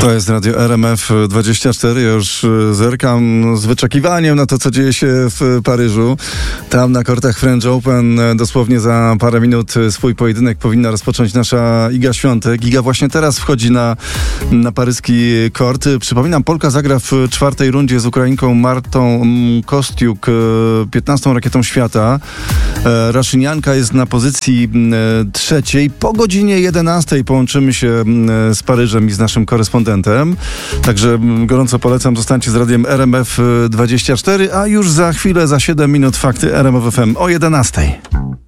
To jest Radio RMF24. Ja już zerkam z wyczekiwaniem na to, co dzieje się w Paryżu. Tam na kortach French Open dosłownie za parę minut swój pojedynek powinna rozpocząć nasza Iga Świątek. Iga właśnie teraz wchodzi na paryski kort. Przypominam, Polka zagra w czwartej rundzie z Ukrainką Martą Kostiuk, 15. rakietą świata. Raszynianka jest na pozycji trzeciej. Po godzinie 11 połączymy się z Paryżem i z naszym korespondentem. Także gorąco polecam, zostańcie z radiem RMF24, a już za chwilę, za 7 minut fakty RMF FM o 11.